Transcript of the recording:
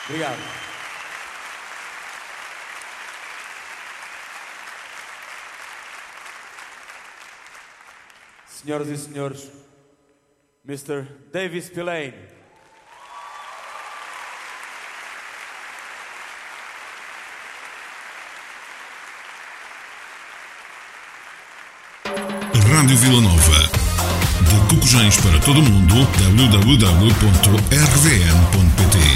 Obrigado. Senhoras e senhores, Mr. Davis Spillane. Rádio Vila Nova. De Cocujães para todo o mundo, www.rvm.pt